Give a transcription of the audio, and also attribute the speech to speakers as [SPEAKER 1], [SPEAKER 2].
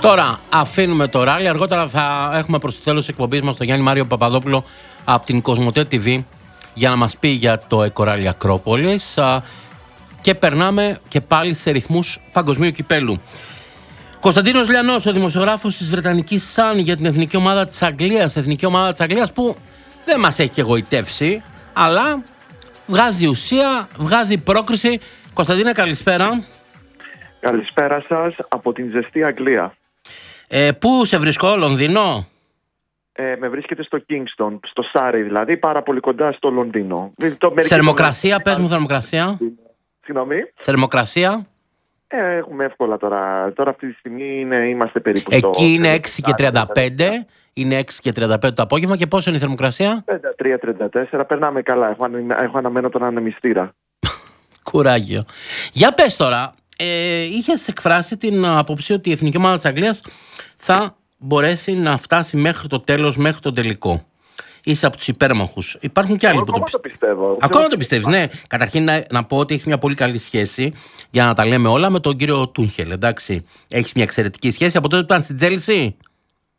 [SPEAKER 1] Τώρα αφήνουμε το ράλι. Αργότερα θα έχουμε προς το τέλος της εκπομπής μας τον Γιάννη Μάριο Παπαδόπουλο από την Κοσμοτέ TV για να μας πει για το Εκοράλι Ακρόπολης. Και περνάμε και πάλι σε ρυθμούς παγκοσμίου κυπέλου. Κωνσταντίνος Λιανός, ο δημοσιογράφος της Βρετανικής Sun για την εθνική ομάδα της Αγγλίας. Εθνική ομάδα της Αγγλίας που δεν μας έχει εγωιτεύσει, αλλά βγάζει ουσία, βγάζει πρόκριση. Κωνσταντίνε, καλησπέρα.
[SPEAKER 2] Καλησπέρα σας από την ζεστή Αγγλία.
[SPEAKER 1] Πού σε βρίσκω, Λονδίνο?
[SPEAKER 2] Με βρίσκεται στο Kingston, στο Σάρι δηλαδή, πάρα πολύ κοντά στο Λονδίνο.
[SPEAKER 1] Θερμοκρασία, πες μου θερμοκρασία.
[SPEAKER 2] Συγγνώμη.
[SPEAKER 1] Θερμοκρασία.
[SPEAKER 2] Έχουμε εύκολα τώρα. Τώρα αυτή τη στιγμή είμαστε περίπου
[SPEAKER 1] εκεί είναι 6 και 35. Είναι 6 και 35 το απόγευμα. Και πόσο είναι η θερμοκρασία?
[SPEAKER 2] 33-34. Περνάμε καλά. Έχω αναμένω τον ανεμιστήρα.
[SPEAKER 1] Κουράγιο. Για πες τώρα. Είχες εκφράσει την άποψη ότι η εθνική ομάδα της Αγγλίας θα μπορέσει να φτάσει μέχρι το τέλος, μέχρι τον τελικό. Είσαι από τους υπέρμαχους. Υπάρχουν και άλλοι που το
[SPEAKER 2] πιστεύω.
[SPEAKER 1] Ακόμα το πιστεύεις, ναι. Καταρχήν να πω ότι έχεις μια πολύ καλή σχέση, για να τα λέμε όλα, με τον κύριο Τούχελ. Εντάξει. Έχεις μια εξαιρετική σχέση από τότε που ήταν στην Chelsea.